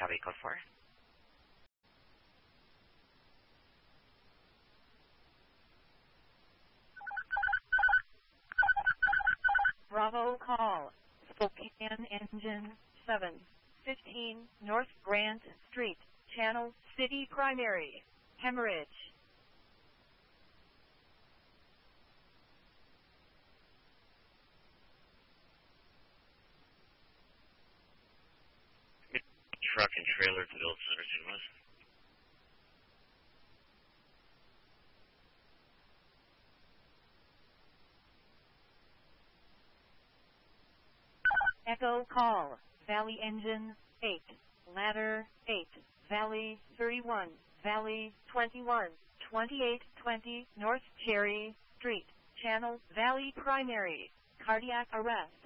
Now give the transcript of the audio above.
Copy code 4. Bravo call. Spokane Engine 715 North Grant Street, Channel City Primary, Hemorrhage. Truck and trailer to Build Center St. Louis. Echo call. Valley Engine 8, Ladder 8, Valley 31, Valley 21, 2820 North Cherry Street, Channel Valley Primary, cardiac arrest.